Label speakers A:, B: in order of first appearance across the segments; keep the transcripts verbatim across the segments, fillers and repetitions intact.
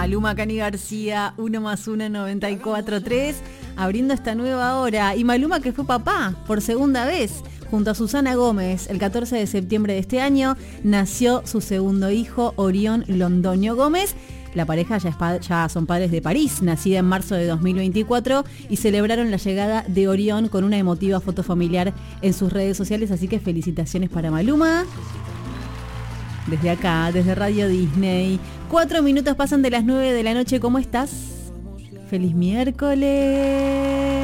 A: Maluma, Cani García, uno más uno, noventa y cuatro tres, abriendo esta nueva hora. Y Maluma, que fue papá por segunda vez, junto a Susana Gómez. El catorce de septiembre de este año nació su segundo hijo, Orión Londoño Gómez. La pareja ya, es pa- ya son padres de París, nacida en marzo de dos mil veinticuatro, y celebraron la llegada de Orión con una emotiva foto familiar en sus redes sociales, así que felicitaciones para Maluma. Desde acá, desde Radio Disney. Cuatro minutos pasan de las nueve de la noche. ¿Cómo estás? ¡Feliz miércoles!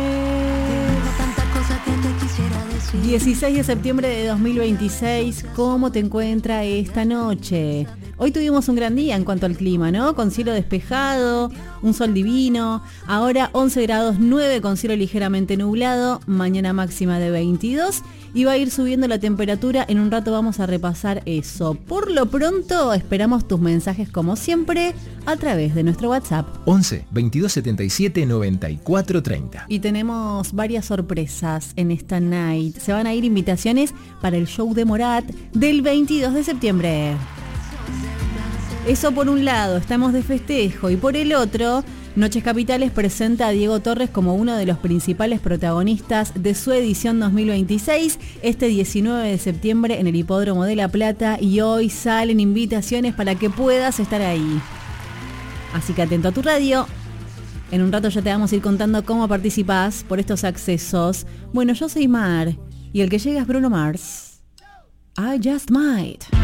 A: dieciséis de septiembre de dos mil veintiséis. ¿Cómo te encuentra esta noche? Hoy tuvimos un gran día en cuanto al clima, ¿no? Con cielo despejado, un sol divino. Ahora once grados nueve con cielo ligeramente nublado. Mañana máxima de veintidós. Y va a ir subiendo la temperatura. En un rato vamos a repasar eso. Por lo pronto, esperamos tus mensajes como siempre a través de nuestro WhatsApp.
B: once, veintidós setenta y siete, noventa y cuatro treinta.
A: Y tenemos varias sorpresas en esta night. Se van a ir invitaciones para el show de Morat del veintidós de septiembre. Eso por un lado, estamos de festejo, y por el otro, Noches Capitales presenta a Diego Torres como uno de los principales protagonistas de su edición dos mil veintiséis, este diecinueve de septiembre en el Hipódromo de La Plata, y hoy salen invitaciones para que puedas estar ahí. Así que atento a tu radio. En un rato ya te vamos a ir contando cómo participás por estos accesos. Bueno, yo soy Mar, y el que llega es Bruno Mars. I Just Might.